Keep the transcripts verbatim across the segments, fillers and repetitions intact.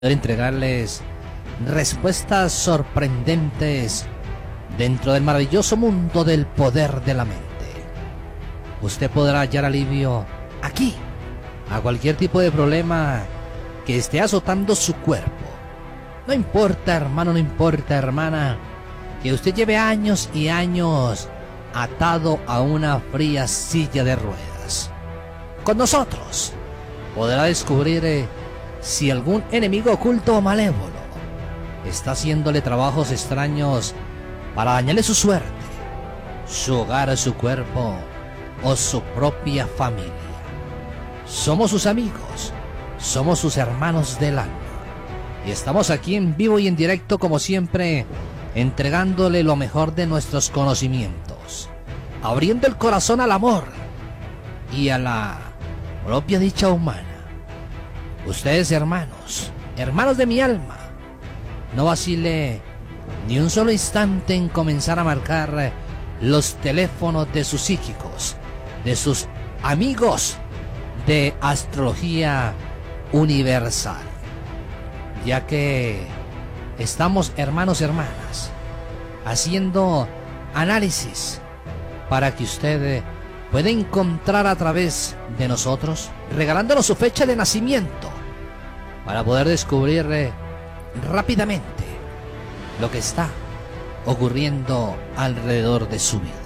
entregarles respuestas sorprendentes dentro del maravilloso mundo del poder de la mente. Usted podrá hallar alivio aquí a cualquier tipo de problema que esté azotando su cuerpo. No importa, hermano, no importa, hermana, que usted lleve años y años atado a una fría silla de ruedas. Con nosotros podrá descubrir eh, si algún enemigo oculto o malévolo está haciéndole trabajos extraños para dañarle su suerte, su hogar, su cuerpo o su propia familia. Somos sus amigos, somos sus hermanos del alma y estamos aquí en vivo y en directo, como siempre, entregándole lo mejor de nuestros conocimientos, abriendo el corazón al amor y a la propia dicha humana. Ustedes, hermanos, hermanos de mi alma, no vacile ni un solo instante en comenzar a marcar los teléfonos de sus psíquicos, de sus amigos de astrología universal, ya que estamos, hermanos y hermanas, haciendo análisis para que usted pueda encontrar a través de nosotros, regalándonos su fecha de nacimiento, para poder descubrir eh, rápidamente lo que está ocurriendo alrededor de su vida.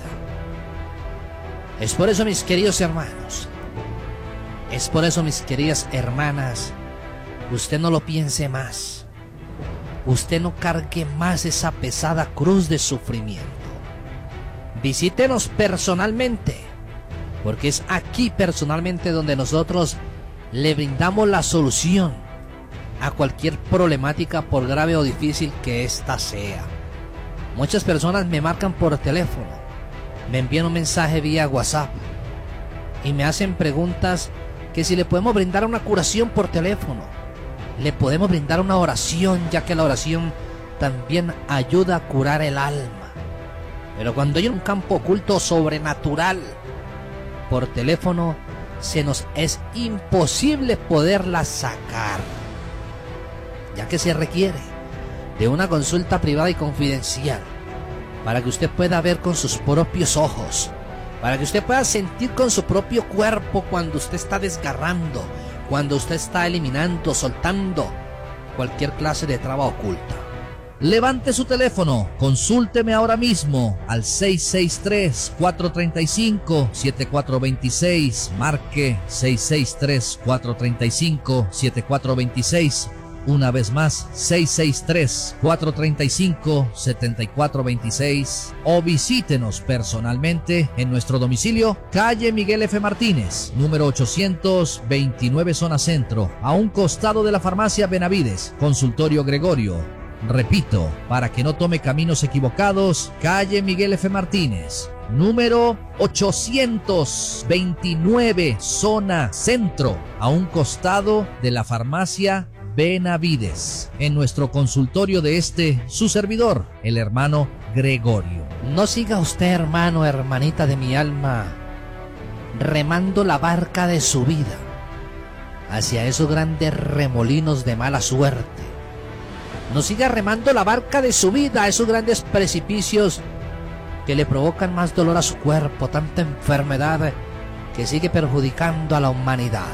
Es por eso, mis queridos hermanos, es por eso, mis queridas hermanas, usted no lo piense más, usted no cargue más esa pesada cruz de sufrimiento. Visítenos personalmente, porque es aquí personalmente donde nosotros le brindamos la solución a cualquier problemática, por grave o difícil que ésta sea. Muchas personas me marcan por teléfono, me envían un mensaje vía WhatsApp y me hacen preguntas que si le podemos brindar una curación por teléfono, le podemos brindar una oración, ya que la oración también ayuda a curar el alma. Pero cuando hay un campo oculto sobrenatural por teléfono, se nos es imposible poderla sacar, ya que se requiere de una consulta privada y confidencial para que usted pueda ver con sus propios ojos, para que usted pueda sentir con su propio cuerpo cuando usted está desgarrando, cuando usted está eliminando, soltando cualquier clase de traba oculta. Levante su teléfono, consúlteme ahora mismo al seis seis tres, cuatro tres cinco, siete cuatro dos seis, marque seis seis tres, cuatro tres cinco, siete cuatro dos seis. Una vez más, seis seis tres, cuatro tres cinco, siete cuatro dos seis, o visítenos personalmente en nuestro domicilio, calle Miguel F. Martínez, número ochocientos veintinueve, zona centro, a un costado de la farmacia Benavides, consultorio Gregorio. Repito, para que no tome caminos equivocados, calle Miguel F. Martínez, número ochocientos veintinueve, zona centro, a un costado de la farmacia Benavides, en nuestro consultorio de este, su servidor, el hermano Gregorio. No siga usted, hermano, hermanita de mi alma, remando la barca de su vida hacia esos grandes remolinos de mala suerte. No siga remando la barca de su vida a esos grandes precipicios que le provocan más dolor a su cuerpo, tanta enfermedad que sigue perjudicando a la humanidad.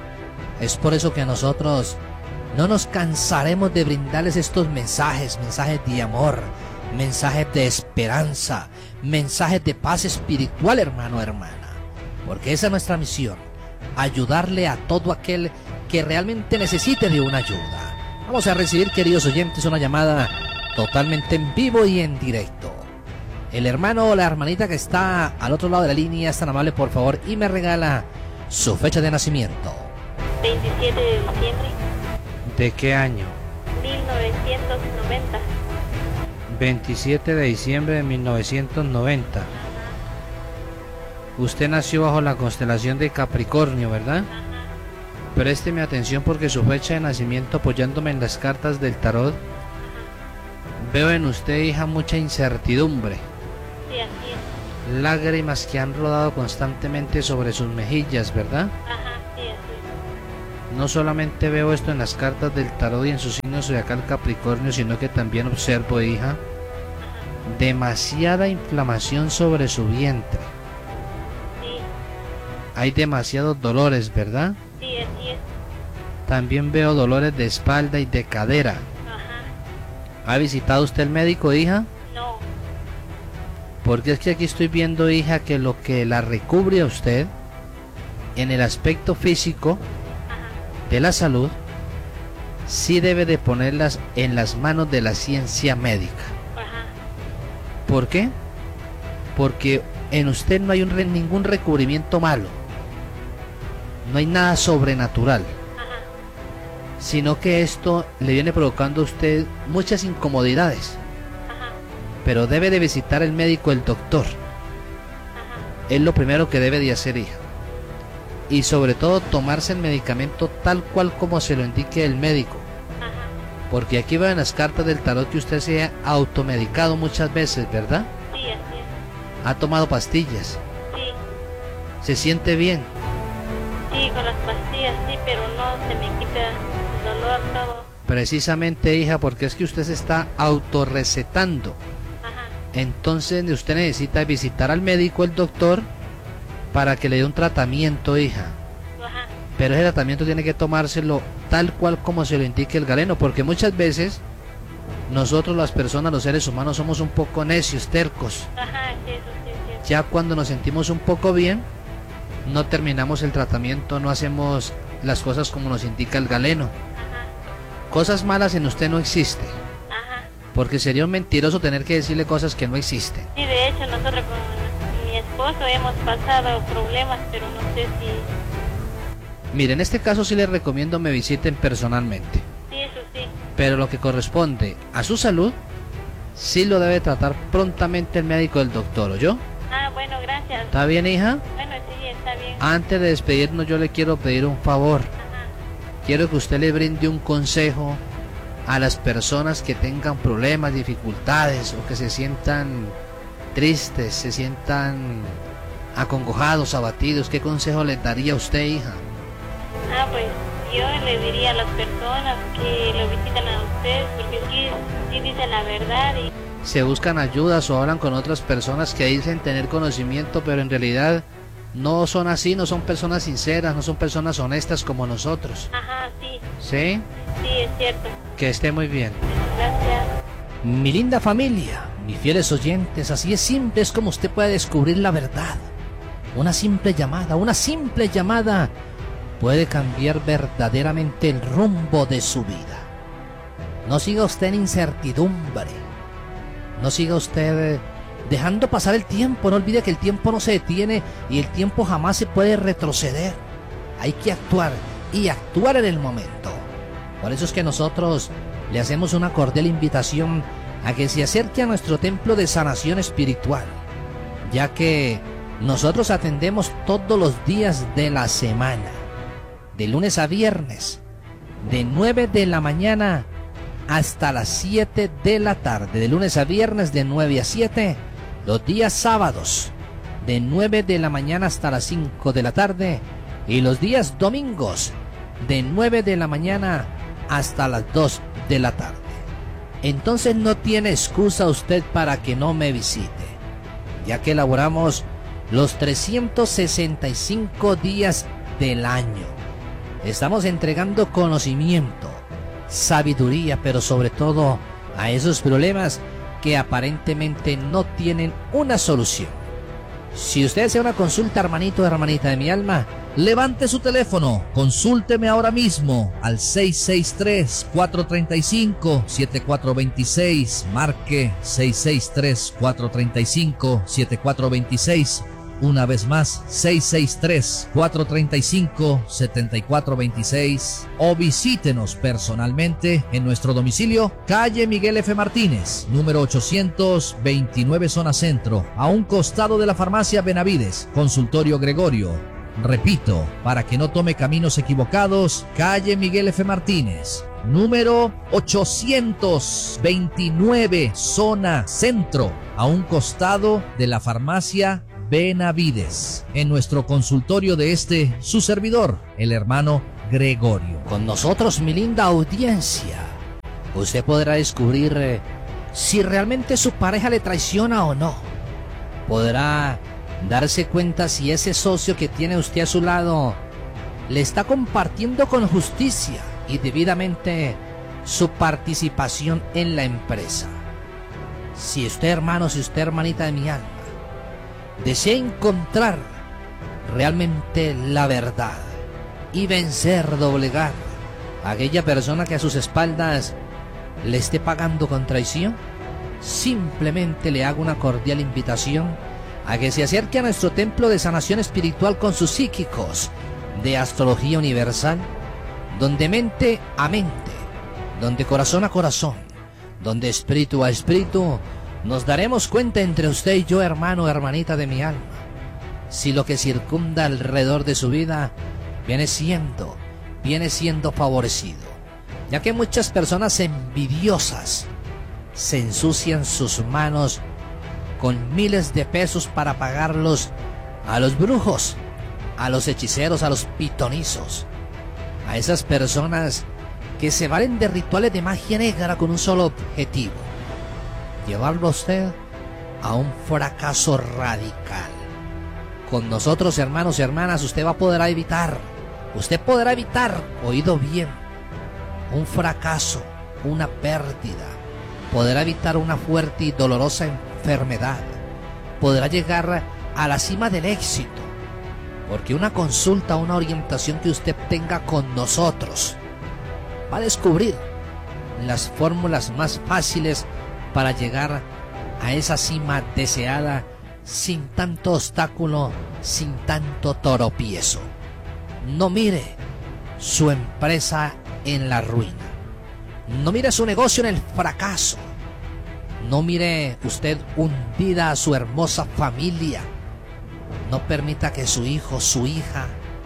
Es por eso que nosotros no nos cansaremos de brindarles estos mensajes, mensajes de amor, mensajes de esperanza, mensajes de paz espiritual, hermano, hermana. Porque esa es nuestra misión, ayudarle a todo aquel que realmente necesite de una ayuda. Vamos a recibir, queridos oyentes, una llamada totalmente en vivo y en directo. El hermano o la hermanita que está al otro lado de la línea es tan amable, por favor, y me regala su fecha de nacimiento. veintisiete de diciembre. ¿De qué año? mil novecientos noventa. veintisiete de diciembre de mil novecientos noventa. Usted nació bajo la constelación de Capricornio, ¿verdad? Ajá. Présteme atención porque su fecha de nacimiento, apoyándome en las cartas del tarot, veo en usted, hija, mucha incertidumbre. Sí, así es. Lágrimas que han rodado constantemente sobre sus mejillas, ¿verdad? Ajá, sí, así No solamente veo esto en las cartas del tarot y en su signo zodiacal Capricornio, sino que también observo, hija, demasiada inflamación sobre su vientre. Sí. Hay demasiados dolores, ¿verdad? Sí, así es. También veo dolores de espalda y de cadera. Ajá. ¿Ha visitado usted el médico, hija? No. Porque es que aquí estoy viendo, hija, que lo que la recubre a usted en el aspecto físico de la salud, sí debe de ponerlas en las manos de la ciencia médica. Ajá. ¿Por qué? Porque en usted no hay un re, ningún recubrimiento malo, no hay nada sobrenatural, Ajá. sino que esto le viene provocando a usted muchas incomodidades. Ajá. Pero debe de visitar el médico, el doctor. Ajá. Es lo primero que debe de hacer, hija. Y sobre todo tomarse el medicamento tal cual como se lo indique el médico. Ajá. Porque aquí veo en las cartas del tarot que usted se ha automedicado muchas veces, ¿verdad? Sí, así es. Ha tomado pastillas. Sí. ¿Se siente bien? Sí, con las pastillas sí, pero no se me quita el dolor todo. Precisamente, hija, porque es que usted se está autorrecetando. Ajá. Entonces usted necesita visitar al médico, el doctor, para que le dé un tratamiento, hija. Ajá. Pero ese tratamiento tiene que tomárselo tal cual como se lo indique el galeno, porque muchas veces nosotros, las personas, los seres humanos, somos un poco necios, tercos. Ajá, sí, eso sí es cierto. Ya cuando nos sentimos un poco bien, no terminamos el tratamiento, no hacemos las cosas como nos indica el galeno. Ajá. Cosas malas en usted no existe, Ajá. porque sería un mentiroso tener que decirle cosas que no existen. Sí, de hecho nosotros con mi esposo hemos pasado problemas, pero no sé si... Mire, en este caso sí les recomiendo me visiten personalmente, Sí, eso sí. pero lo que corresponde a su salud, sí lo debe tratar prontamente el médico del doctor, ¿oyó? Ah, bueno, gracias. ¿Está bien, hija? Bueno, sí, está bien. Antes de despedirnos yo le quiero pedir un favor. Ajá. Quiero que usted le brinde un consejo a las personas que tengan problemas, dificultades o que se sientan tristes, se sientan acongojados, abatidos. ¿Qué consejo les daría a usted, hija? Ah, pues yo le diría a las personas que lo visitan a ustedes porque sí, sí dicen la verdad y... Se buscan ayudas o hablan con otras personas que dicen tener conocimiento, pero en realidad no son así, no son personas sinceras, no son personas honestas como nosotros. Ajá, sí, ¿Sí? sí, es cierto. Que esté muy bien. Gracias. Mi linda familia, mis fieles oyentes, así es simple, es como usted puede descubrir la verdad. Una simple llamada, una simple llamada puede cambiar verdaderamente el rumbo de su vida. No siga usted en incertidumbre, no siga usted dejando pasar el tiempo, no olvide que el tiempo no se detiene y el tiempo jamás se puede retroceder. Hay que actuar y actuar en el momento. Por eso es que nosotros le hacemos una cordial invitación a que se acerque a nuestro templo de sanación espiritual, ya que nosotros atendemos todos los días de la semana, de lunes a viernes, de nueve de la mañana hasta las siete de la tarde, de lunes a viernes de nueve a siete, los días sábados de nueve de la mañana hasta las cinco de la tarde y los días domingos de nueve de la mañana hasta las dos de la tarde. Entonces no tiene excusa usted para que no me visite, ya que elaboramos los trescientos sesenta y cinco días del año. Estamos entregando conocimiento, sabiduría, pero sobre todo a esos problemas que aparentemente no tienen una solución. Si usted desea una consulta, hermanito o hermanita de mi alma, levante su teléfono, consúlteme ahora mismo al seis seis tres, cuatro tres cinco, siete cuatro dos seis, marque seis seis tres, cuatro tres cinco, siete cuatro dos seis. Una vez más, seis seis tres, cuatro tres cinco, siete cuatro dos seis, o visítenos personalmente en nuestro domicilio, calle Miguel F. Martínez, número ochocientos veintinueve, zona centro, a un costado de la farmacia Benavides, consultorio Gregorio. Repito, para que no tome caminos equivocados, calle Miguel F. Martínez, número ochocientos veintinueve, zona centro, a un costado de la farmacia Benavides. En nuestro consultorio de este, su servidor, el hermano Gregorio. Con nosotros, mi linda audiencia, usted podrá descubrir eh, si realmente su pareja le traiciona o no. Podrá darse cuenta si ese socio que tiene usted a su lado le está compartiendo con justicia y debidamente su participación en la empresa. Si usted, hermano, si usted, hermanita de mi alma, desea encontrar realmente la verdad y vencer, doblegar a aquella persona que a sus espaldas le esté pagando con traición, simplemente le hago una cordial invitación a que se acerque a nuestro templo de sanación espiritual con sus psíquicos de astrología universal, donde mente a mente, donde corazón a corazón, donde espíritu a espíritu, nos daremos cuenta entre usted y yo, hermano, hermanita de mi alma, si lo que circunda alrededor de su vida viene siendo, viene siendo favorecido, ya que muchas personas envidiosas se ensucian sus manos con miles de pesos para pagarlos a los brujos, a los hechiceros, a los pitonizos, a esas personas que se valen de rituales de magia negra con un solo objetivo: llevarlo a usted a un fracaso radical. Con nosotros, hermanos y hermanas, usted va a poder evitar, usted podrá evitar, oído bien, un fracaso, una pérdida, podrá evitar una fuerte y dolorosa enfermedad, podrá llegar a la cima del éxito, porque una consulta, una orientación que usted tenga con nosotros va a descubrir las fórmulas más fáciles para llegar a esa cima deseada sin tanto obstáculo, sin tanto tropiezo. No mire su empresa en la ruina, no mire su negocio en el fracaso, no mire usted hundida a su hermosa familia. No permita que su hijo, su hija,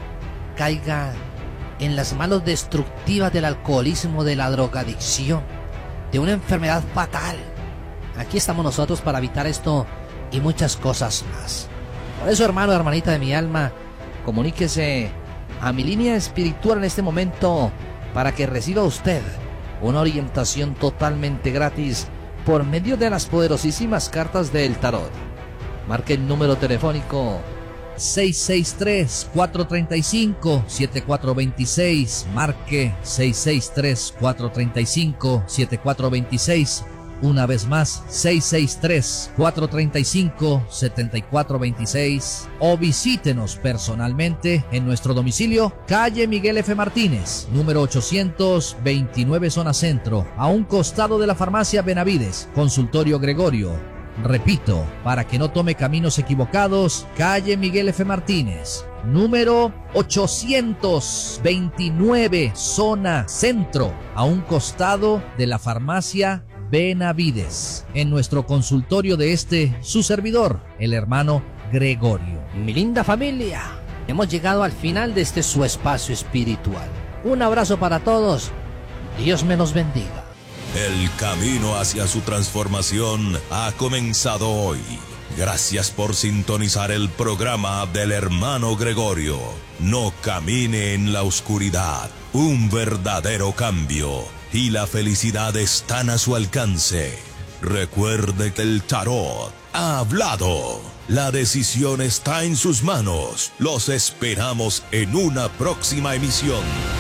caiga en las manos destructivas del alcoholismo, de la drogadicción, de una enfermedad fatal. Aquí estamos nosotros para evitar esto y muchas cosas más. Por eso, hermano, hermanita de mi alma, comuníquese a mi línea espiritual en este momento para que reciba usted una orientación totalmente gratis por medio de las poderosísimas cartas del tarot. Marque el número telefónico seis seis tres, cuatro tres cinco, siete cuatro dos seis. Marque seis seis tres, cuatro tres cinco, siete cuatro dos seis. Una vez más, seis seis tres, cuatro tres cinco, siete cuatro dos seis. O visítenos personalmente en nuestro domicilio, calle Miguel F. Martínez, número ochocientos veintinueve, zona centro, a un costado de la farmacia Benavides, consultorio Gregorio. Repito, para que no tome caminos equivocados, calle Miguel F. Martínez, número ochocientos veintinueve, zona centro, a un costado de la farmacia Benavides, en nuestro consultorio de este, su servidor, el hermano Gregorio. Mi linda familia, hemos llegado al final de este su espacio espiritual. Un abrazo para todos, Dios me los bendiga. El camino hacia su transformación ha comenzado hoy. Gracias por sintonizar el programa del hermano Gregorio. No camine en la oscuridad. Un verdadero cambio y la felicidad están a su alcance. Recuerde que el tarot ha hablado. La decisión está en sus manos. Los esperamos en una próxima emisión.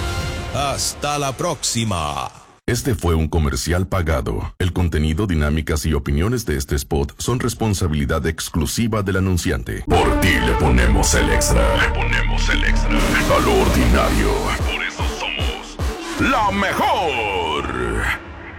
Hasta la próxima. Este fue un comercial pagado. El contenido, dinámicas y opiniones de este spot son responsabilidad exclusiva del anunciante. Por ti le ponemos el extra. Le ponemos el extra. A lo ordinario. Por eso somos la mejor.